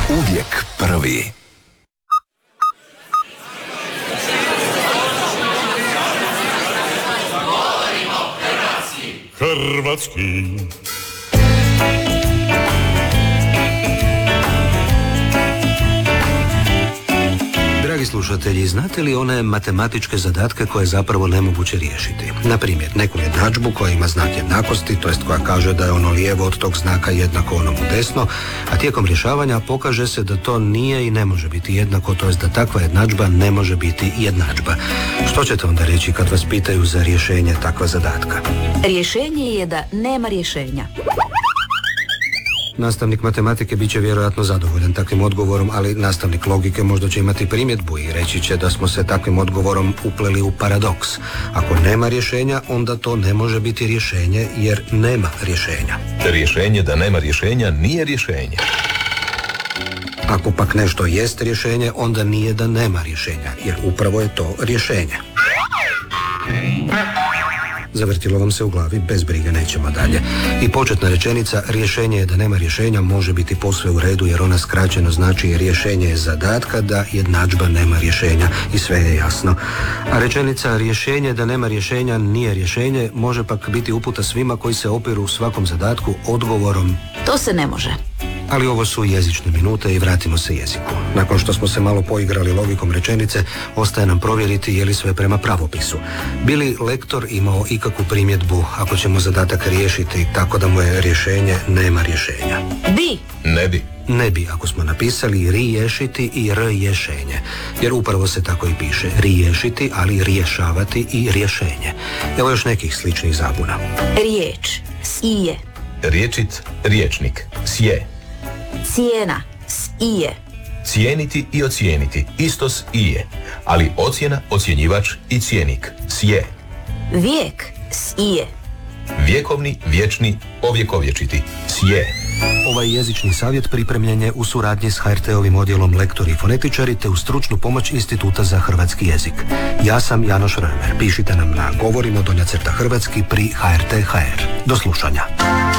Uvijek prvi. Hrvatski. Dragi slušatelji, znate li one matematičke zadatke koje je zapravo nemoguće riješiti? Na primjer, neku jednadžbu koja ima znak jednakosti, to jest koja kaže da je ono lijevo od tog znaka jednako onomu desno, a tijekom rješavanja pokaže se da to nije i ne može biti jednako, to jest da takva jednadžba ne može biti jednadžba. Što ćete onda reći kad vas pitaju za rješenje takva zadatka? Rješenje je da nema rješenja. Nastavnik matematike bit će vjerojatno zadovoljan takvim odgovorom, ali nastavnik logike možda će imati primjedbu i reći će da smo se takvim odgovorom upleli u paradoks. Ako nema rješenja, onda to ne može biti rješenje jer nema rješenja. Rješenje da nema rješenja nije rješenje. Ako pak nešto jest rješenje, onda nije da nema rješenja, jer upravo je to rješenje. Zavrtilo vam se u glavi, bez brige, nećemo dalje. I početna rečenica rješenje je da nema rješenja može biti posve u redu jer ona skraćeno znači rješenje je zadatka da jednadžba nema rješenja i sve je jasno. A rečenica rješenje da nema rješenja nije rješenje može pak biti uputa svima koji se opiru u svakom zadatku odgovorom To se ne može. Ali ovo su jezične minute i vratimo se jeziku. Nakon što smo se malo poigrali logikom rečenice, ostaje nam provjeriti je li sve prema pravopisu. Bi li lektor imao ikakvu primjedbu ako ćemo zadatak riješiti tako da mu je rješenje nema rješenja? Bi. Ne bi. Ne bi ako smo napisali riješiti i rješenje. Jer upravo se tako i piše. Riješiti, ali rješavati i rješenje. Evo još nekih sličnih zabuna. Riječ. Sije. Riječit, riječnik, sje. Cijena. Sije. Cijeniti i ocijeniti, istos ije. Ali ocjena, ocjenjivač i cijenik, sje. Vijek. Sije. Vjekovni, vječni, ovjekovječiti, sje. Ovaj jezični savjet pripremljen je u suradnji s HRT-ovim odjelom lektori i fonetičari te u stručnu pomoć Instituta za hrvatski jezik. Ja sam Janoš Römer. Pišite nam na govorimo_hrvatski pri HRT.hr. Do slušanja.